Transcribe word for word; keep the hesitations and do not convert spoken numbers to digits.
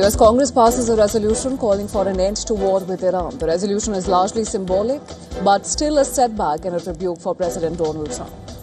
U S Congress passes a resolution calling for an end to war with Iran. The resolution is largely symbolic, but still a setback and a rebuke for President Donald Trump.